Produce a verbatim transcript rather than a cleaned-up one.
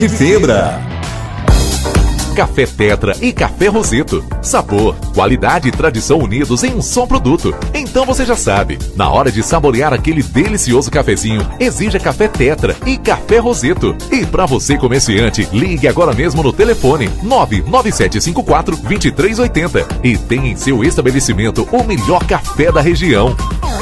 E fibra. Café Tetra e Café Roseto. Sabor, qualidade e tradição unidos em um só produto. Então você já sabe, na hora de saborear aquele delicioso cafezinho, exija Café Tetra e Café Roseto. E para você comerciante, ligue agora mesmo no telefone nove nove sete cinco quatro, dois três oito zero e tenha em seu estabelecimento o melhor café da região.